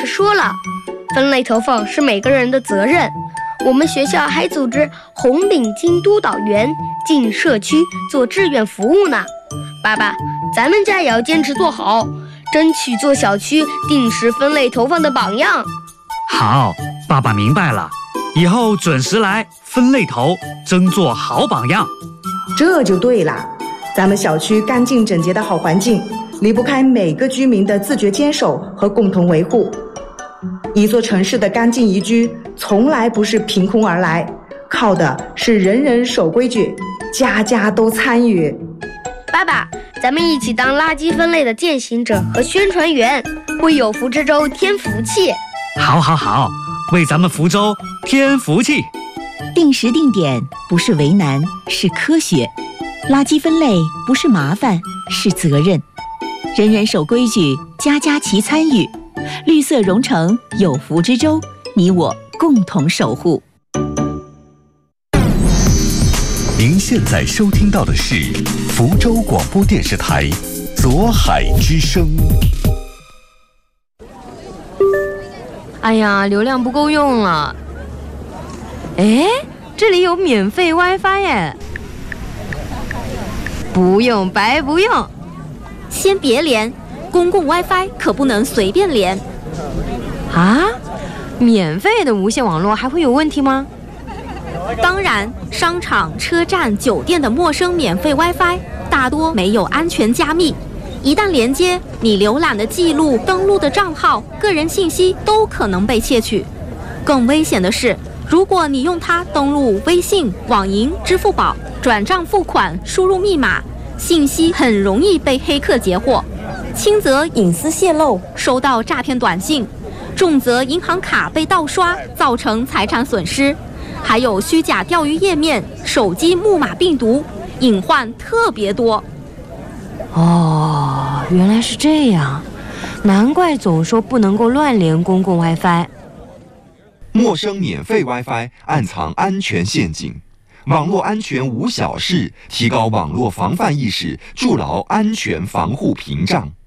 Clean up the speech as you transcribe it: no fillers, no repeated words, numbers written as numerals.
师说了，分类投放是每个人的责任。我们学校还组织红领巾督导员进社区做志愿服务呢。爸爸，咱们家也要坚持做好，争取做小区定时分类投放的榜样。 好，爸爸明白了，以后准时来分类投，争做好榜样。 这就对了，咱们小区干净整洁的好环境，离不开每个居民的自觉坚守和共同维护。一座城市的干净宜居，从来不是凭空而来，靠的是人人守规矩，家家都参与。 爸爸，咱们一起当垃圾分类的践行者和宣传员，为有福之州添福气。 好，为咱们福州添福气。 定时定点不是为难，是科学；垃圾分类不是麻烦，是责任。人人守规矩，家家齐参与。绿色融城，有福之州，你我共同守护。 您现在收听到的是福州广播电视台左海之声。 哎呀，流量不够用了。哎，这里有免费 WiFi 耶！不用白不用。 先别连，公共 WiFi 可不能随便连。 啊？免费的无线网络还会有问题吗？ 当然，商场、车站、酒店的陌生免费 WiFi 大多没有安全加密，一旦连接，你浏览的记录、登录的账号、个人信息都可能被窃取。更危险的是，如果你用它登录微信、网银、支付宝、转账付款、输入密码，信息很容易被黑客截获，轻则隐私泄露，收到诈骗短信，重则银行卡被盗刷，造成财产损失，还有虚假钓鱼页面、手机木马病毒，隐患特别多。 哦，原来是这样，难怪总说不能够乱连公共 WiFi。 陌生免费 WiFi 暗藏安全陷阱，网络安全无小事，提高网络防范意识，筑牢安全防护屏障。